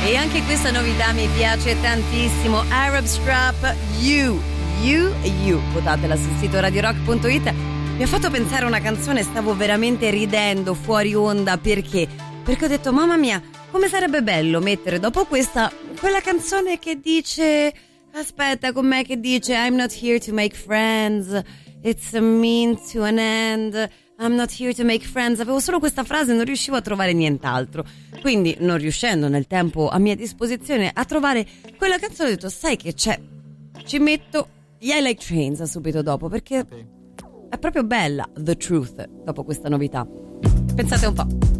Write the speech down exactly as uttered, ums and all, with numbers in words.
E anche questa novità mi piace tantissimo. Arab Strap, You, You, You. Votatela sul sito radio rock punto it. Mi ha fatto pensare a una canzone, stavo veramente ridendo fuori onda. Perché? Perché ho detto, mamma mia, come sarebbe bello mettere dopo questa quella canzone che dice, aspetta, com'è che dice, I'm not here to make friends, it's a means to an end, I'm not here to make friends. Avevo solo questa frase, non riuscivo a trovare nient'altro. Quindi, non riuscendo nel tempo a mia disposizione a trovare quella canzone, ho detto, sai che c'è? Ci metto gli I Like Trains subito dopo, perché è proprio bella The Truth dopo questa novità. Pensate un po'.